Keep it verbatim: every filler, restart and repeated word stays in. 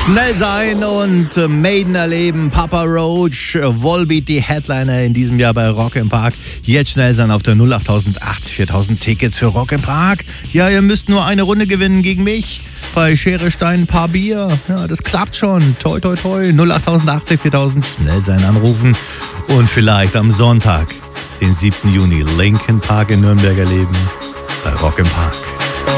Schnell sein und äh, Maiden erleben. Papa Roach, äh, Volbeat, die Headliner in diesem Jahr bei Rock im Park. Jetzt schnell sein auf der null acht achtzig viertausend Tickets für Rock im Park. Ja, ihr müsst nur eine Runde gewinnen gegen mich. Bei Schere, Stein, paar Bier. Ja, das klappt schon. Toi, toi, toi. null acht achtzig viertausend. Schnell sein anrufen. Und vielleicht am Sonntag, den siebten Juni, Linkin Park in Nürnberg erleben. Bei Rock im Park.